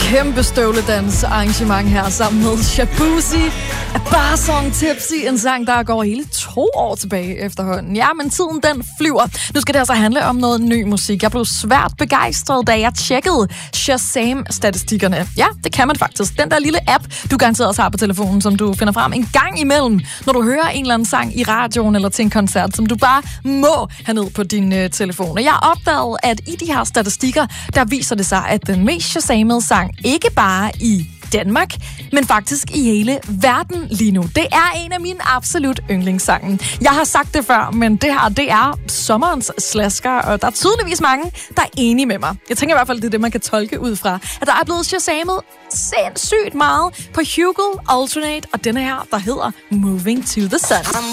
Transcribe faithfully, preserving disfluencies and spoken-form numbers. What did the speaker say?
kæmpe støvledans arrangement her sammen med Shabuzi. Bare Song Tipsy, en sang, der går hele to år tilbage efterhånden. Ja, men tiden den flyver. Nu skal det altså handle om noget ny musik. Jeg blev svært begejstret, da jeg tjekkede Shazam-statistikkerne. Ja, det kan man faktisk. Den der lille app, du garanteret også har på telefonen, som du finder frem en gang imellem, når du hører en eller anden sang i radioen eller til en koncert, som du bare må have ned på din øh, telefon. Og jeg opdagede, at i de her statistikker, der viser det sig, at den mest Shazamede sang, ikke bare i Danmark, men faktisk i hele verden lige nu. Det er en af mine absolut yndlingssange. Jeg har sagt det før, men det her, det er sommerens slasker, og der er tydeligvis mange, der er enige med mig. Jeg tænker i hvert fald, det er det, man kan tolke ud fra, at der er blevet shazamet sindssygt meget på Hugel, Alternate og denne her, der hedder Moving to the Sun.